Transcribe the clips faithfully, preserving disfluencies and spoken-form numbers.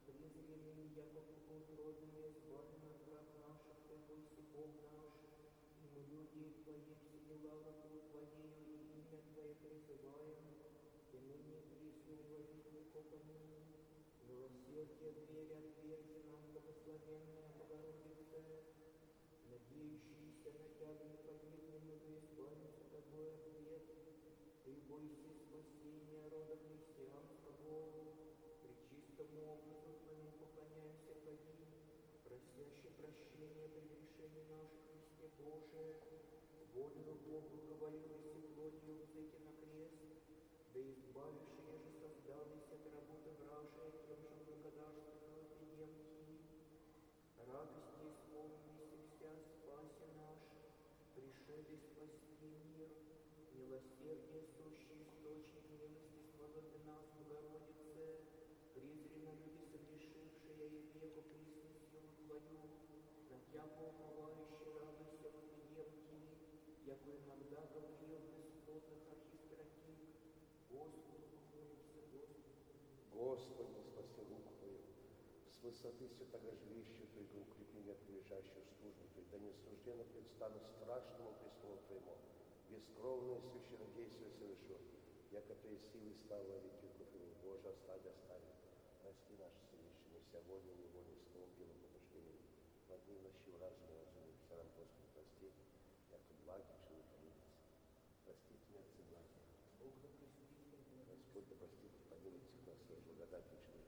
презренный, яко богоугодное, избавлен от враг наших, Ты бойся Бог наш, и мы люди Твои, все дела руку Твоею, и имя Твое призываем, и ныне присно во веки веков аминь. Милосердие двери отверзи нам, благословенная Богородице, надеющиеся на Тебя непогибельную избавиться Тобой от бед. Ты бойся спасения рода христианского, пречистому образу Твоему поклоняемся Твоим, просящий прощения прегрешений наших, Христе Боже, волею Богу говорилось и плотью взойти на крест, да избавишь, еже создалась от работы вражия, тем же благодарствовал предемки. Радости исполнились вся, спаси наш, пришедший спасти мир, милосердие сущий источник милости, сподоби нас, Богородице, презренно люди согрешившие, и веку присны силу Твою, на Тя поуповающий радуйся в предемки, яко иногда говорил бесплотных архистратик, Господу поклонимся, Господу. Господи, спаси руку Твою, с высоты святого жилища Твоего укрепи меня, прилежащую службу Твою, да не сужденно предстану страшному престолу Твоему, бескровное священнодействие совершу, яко Твоей силой слава веки Твоему, Боже, оставь, оставь, прости наши совершения, вся воля, неволя, словом, делом, побуждением, влади ночью разуму, разуму, все нам, Господи, прости, яко благий человек молится. Простите меня, отцы благие. Бог да простит, Господь да простит, помилуйте нас, и благодатный человек.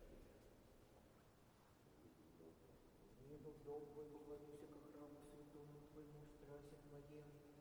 Небо в дом Твой, поклонюся ко храму святому Твоему, страсти Твоем.